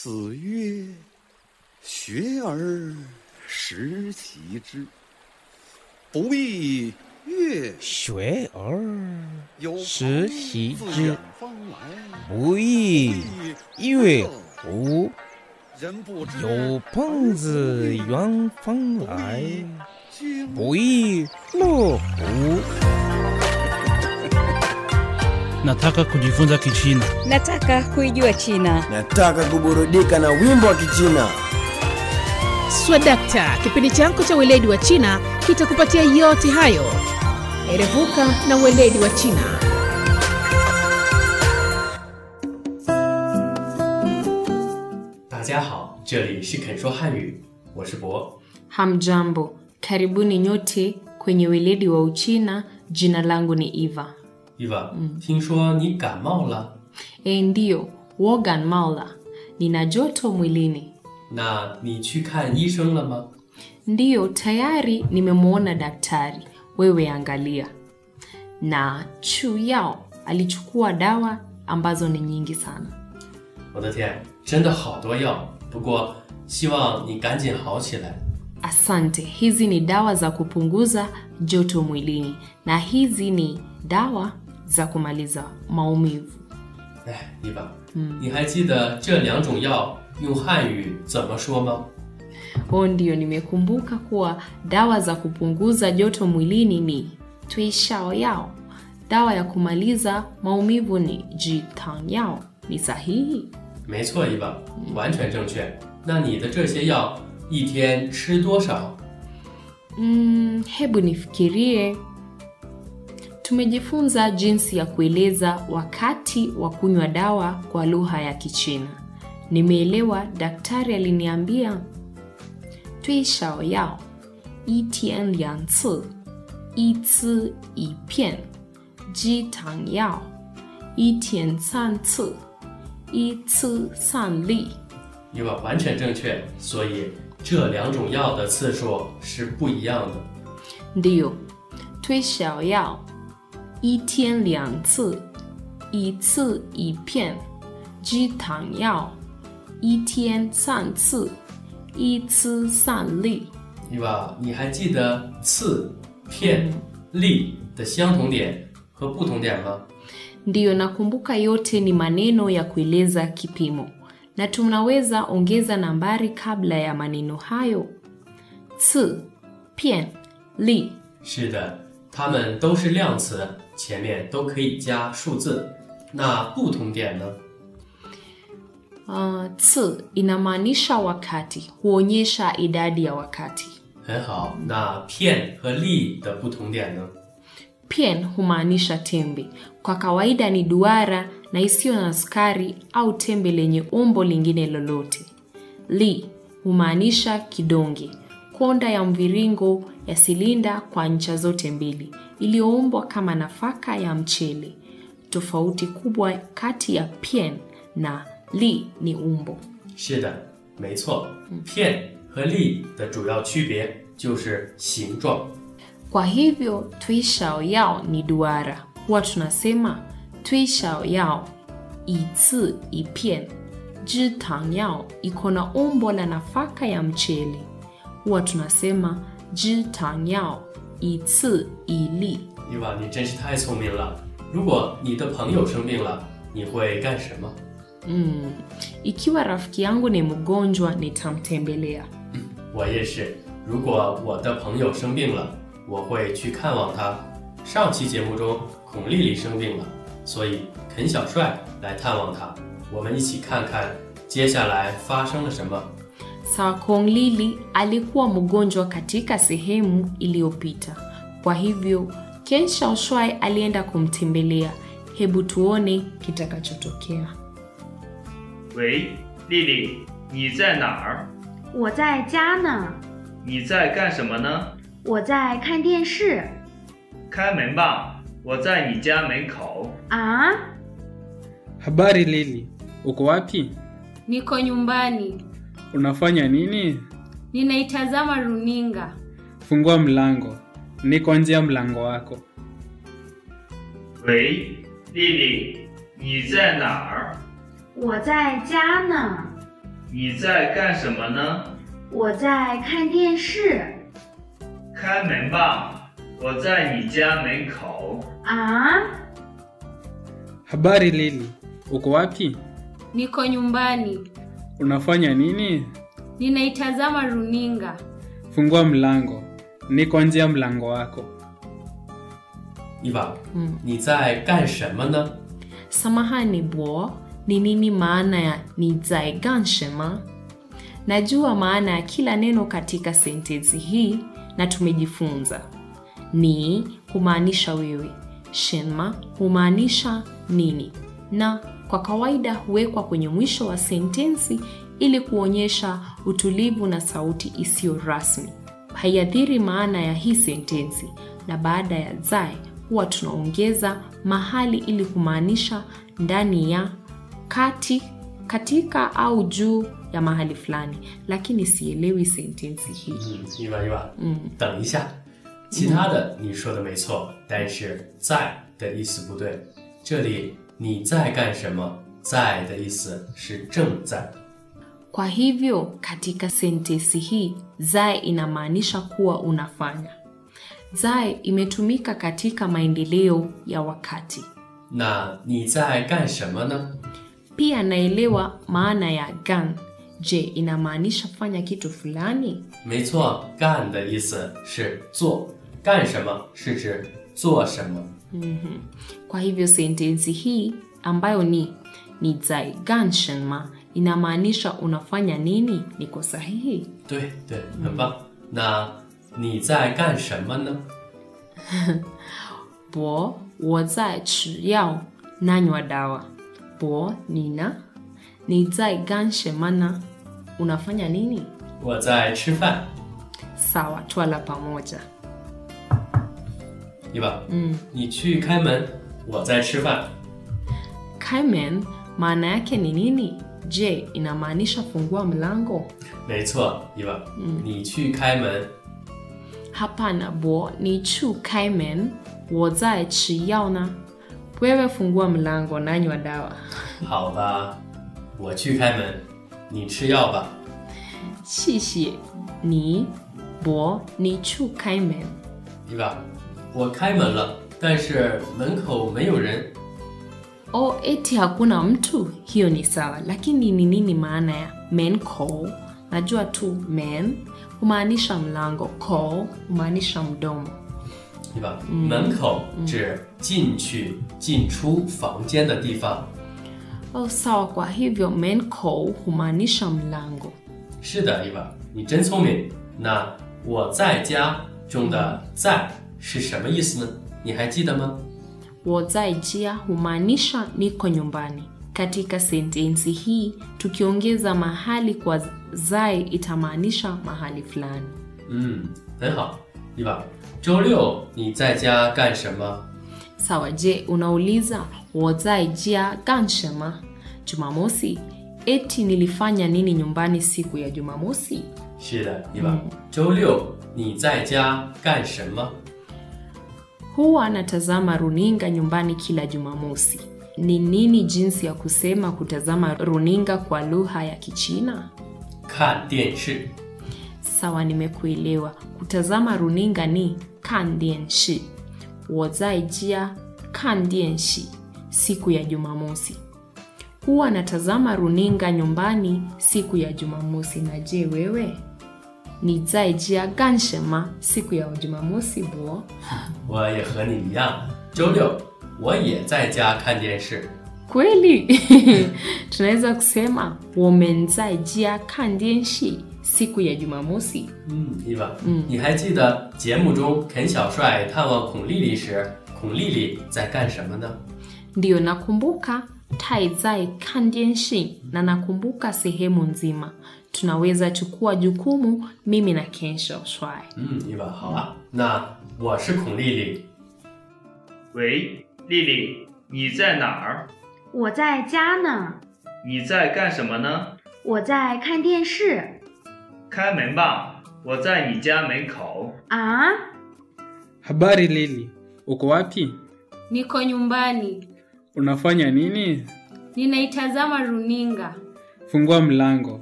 子曰：学而时习之，不亦乐乎？ 学而时习自之， 远方来， 不亦乐乎？有朋自远方来，不亦乐乎？ Nataka kujifunza Kichina. Nataka kuijua China. Nataka kuburudika na wimbo wa Kichina. Swadakta, kipindi chako cha weledi wa China kitakupatia yote hayo. Erevuka na weledi wa China. 大家好，这里是肯说汉语，我是博。 Hamjambo, karibuni nyote kwenye weledi wa Uchina. Jina langu ni Eva. Eva, 听说你感冒了？ Ndio, 我感冒了. Nina joto mwilini. 那你去看医生了吗？ Ndio, tayari nimemuona daktari. Wewe angalia. Na Chu Yao alichukua dawa ambazo ni nyingi sana. 我的天，真的好多药，不过希望你赶紧好起来。 Asante, hizi ni dawa za kupunguza joto mwilini. Na hizi ni dawa za kumaliza maumivu. 哎 ，Eva，你还记得这两种药用汉语怎么说吗？ Ndio, nimekumbuka kuwa dawa za kupunguza joto mwilini ni Tui Xiao Yao. Dawa ya kumaliza maumivu ni Ji Tang Yao. Ni sahihi? 没错 ，Eva，完全正确。那你的这些药一天吃多少？ Hebu nifikirie. Tumejifunza jinsi ya kueleza wakati wa kunywa dawa kwa lugha ya Kichina. Nimeelewa daktari aliniambia Tui Xiao Yao, 一天2次, 一次1片, Ji Tang Yao, 一天3次, 一次3粒. Eva 完全正确，所以这两种药的次数是不一样的。 Ndio, Tui Xiao Yao, 一天2次, 一次1片, Ji Tang Yao, 一天3次, 一次3粒. Eva，你还记得次、片、粒的相同点和不同点吗？ Ndio, nakumbuka yote ni maneno ya kueleza kipimo. Na tunaweza ongeza nambari kabla ya maneno hayo. Ci, pian, li. 是的，它们都是量词，前面都可以加数字。那不同点呢？ Ci inamaanisha wakati, huonyesha idadi ya wakati. 很好，那片和粒的不同点呢？ Pian humaanisha tembe. Kwa kawaida ni duara na isiyo na sukari au tembe lenye umbo lingine lolote. Li humaanisha kidonge, konda ya mviringo ya silinda kwa ncha zote mbili, iliyoumbwa kama nafaka ya mchele. Tofauti kubwa kati ya pian na li ni umbo. 是的，没错，片和粒的主要区别就是形状。 Kwa hivyo Tui Xiao Yao ni duara. Huwa tunasema Tui Xiao Yao, 一次1片, Ji Tang Yao iko na umbo la nafaka ya mchele. Huwa tunasema Ji Tang Yao, 一次1粒. Eva，你真是太聪明了。如果你的朋友生病了，你会干什么？ Ikiwa rafiki yangu ni mgonjwa, nitamtembelea. 我也是，如果我的朋友生病了，我会去看望他。上期节目中，孔丽丽生病了，所以肯小帅来探望她。我们一起看看接下来发生了什么。 Sawa, Kong Lili alikuwa mgonjwa katika sehemu iliyopita. Kwa hivyo Ken Shaoxuai alienda kumtembelea. Hebu tuone kitakachotokea. 喂，丽丽，你在哪儿？ 我在家呢。 你在干什么呢？ 我在看电视。 开门吧，我在你家门口。 啊？ Habari Lili, uko wapi? Niko nyumbani. Unafanya nini? Ninaitazama runinga. Fungua mlango. Niko nje ya mlango wako. 喂，丽丽，你在哪儿？ 我在家呢。 你在干什么呢？ 我在看电视。 开门吧，我在你家门口。 啊？ Habari Lili, uko wapi? Niko nyumbani. Unafanya nini? Ninaitazama runinga. Fungua mlango. Niko nje ya mlango wako. 伊娃，你在干什么呢？ Samahani bo, ni nini maana ya ni zai gan shema? Najua maana ya kila neno katika sentensi hii na tumejifunza. Ni humaanisha wewe, shema humaanisha nini, na kwa kawaida huwekwa kwenye mwisho wa sentensi ili kuonyesha utulivu na sauti isiyo rasmi. Haiathiri maana ya hii sentensi, na baada ya zai huwa tunaongeza mahali ili kumaanisha ndani ya, katika au juu ya mahali fulani, lakini sielewi sentensi hii. 伊娃，等一下，其他的你说的没错，但是在的意思不对。这里你在干什么？在的意思是正在。 Kwa hivyo katika sentensi hii zai inamaanisha kuwa unafanya. Zai imetumika katika maendeleo ya wakati. 那你在干什么呢？ Pia naelewa maana ya gan. Je, inamaanisha fanya kitu fulani? 没错，干的意思是做，干什么是指做什么。 Kwa hivyo sentensi hii ambayo ni zai gan shenma inamaanisha unafanya nini? Niko sahihi? 对，很棒。那你在干什么呢？ Bo, 我在吃药 nanywa dawa. Bo, nina. Ni zai gan shemana, unafanya nini? 我在吃饭。 Sawa, twala pamoja. 伊娃，你去开门，我在吃饭。 Kaimen maana yake ni nini? Je, inamaanisha fungua mlango? 没错，伊娃，你去开门。 Hapana bo, ni chu kaimen, 我在吃药呢. Wewe fungua mlango, nanywa dawa. 好吧，我去开门，你吃药吧。 谢谢你 bo, ni chu kaimen. 伊娃，我开门了，但是门口没有人。 O, eti hakuna mtu, hiyo ni sawa, lakini ni nini maana ya men call? Najua tu men humaanisha mlango, call humaanisha mdomo. 对吧？门口指进去、进出房间的地方。 Oh, sawa, kwa hivyo men call humaanisha mlango. 是的，伊娃，你真聪明。那我在家中的在是什么意思呢？你还记得吗？ 我在家humaanisha niko nyumbani. Katika sentensi hii tukiongeza mahali kwa zai itamaanisha mahali fulani. 很好，伊娃。周六你在家干什么？ Sawa, je, unauliza 我在家干什么? Jumamosi, eti nilifanya nini nyumbani siku ya Jumamosi? 是的，伊娃。周六你在家干什么？ Huwa natazama runinga nyumbani kila Jumamosi. Ni nini jinsi ya kusema kutazama runinga kwa lugha ya Kichina? 看电视。 Sawa, nimekuelewa. Kutazama runinga ni kan dianshi. 我在家看电视 siku ya Jumamosi. Huwa natazama runinga nyumbani siku ya Jumamosi. Na je, wewe? Ni zai jia gan shema siku ya Jumamosi bo? 我也和你一样，周六我也在家看电视。 Kweli? Tunaweza kusema 我们在家看电视 siku ya Jumamosi. 伊娃，你还记得节目中肯小帅探望孔丽丽时，孔丽丽在干什么呢？ Ndio, nakumbuka tai zai kan dianshi na nakumbuka sehemu nzima. Tunaweza chukua jukumu mimi na Ken Xiaoshuai. 伊娃，好啊。那我是孔丽丽。 喂，丽丽，你在哪儿？ 我在家呢。 你在干什么呢？ 我在看电视。 开门吧，我在你家门口。 啊？ Habari Lili, uko wapi? Niko nyumbani. Unafanya nini? Ninaitazama runinga. Fungua mlango.